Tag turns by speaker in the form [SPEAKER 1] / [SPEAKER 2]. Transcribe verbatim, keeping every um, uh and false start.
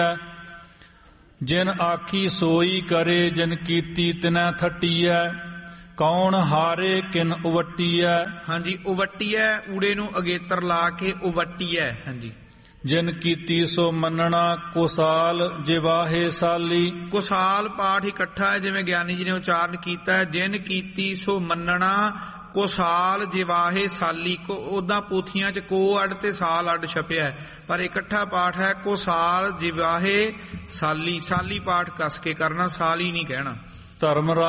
[SPEAKER 1] ਜਿਨ ਆਖੀ ਸੋਈ ਕਰੇ, ਜਿਨ ਕੀਤੀ ਤਿਨੈ ਥੱਟੀਐ। ਕੌਣ ਹਾਰੇ ਕਿਨ ਉਵੱਟੀਐ।
[SPEAKER 2] ਹਾਂਜੀ, ਉਵੱਟੀਐ ਊੜੇ ਨੂੰ ਅਗੇਤਰ ਲਾ ਕੇ ਉਵੱਟੀਐ। ਹਾਂਜੀ,
[SPEAKER 1] ਜਿਨ ਕੀਤੀ ਸੋ ਮੰਨਣਾ, ਕੁਸਾਲ ਜਿਵਾਹੇ ਸਾਲੀ।
[SPEAKER 2] ਕੁਸਾਲ ਪਾਠ ਇਕੱਠਾ ਹੈ, ਜਿਵੇਂ ਗਿਆਨੀ ਜੀ ਨੇ ਉਚਾਰਨ ਕੀਤਾ ਹੈ। ਜਿਨ ਕੀਤੀ ਸੋ ਮੰਨਣਾ, ਕੁਸਾਲ ਜਿਵਾਹੇ ਸਾਲੀ। ਕੋ ਉਦਾਂ ਪੋਥੀਆਂ ਚ ਕੋ ਅੱਡ ਤੇ ਸਾਲ ਅੱਡ ਛਪਿਆ ਹੈ, ਪਰ ਇਕੱਠਾ ਪਾਠ ਹੈ ਕੁਸਾਲ ਜਿਵਾਹੇ ਸਾਲੀ। ਸਾਲੀ ਪਾਠ ਕੱਸ ਕੇ ਕਰਨਾ, ਸਾਲੀ ਨਹੀਂ ਕਹਿਣਾ।
[SPEAKER 1] ਧਰਮ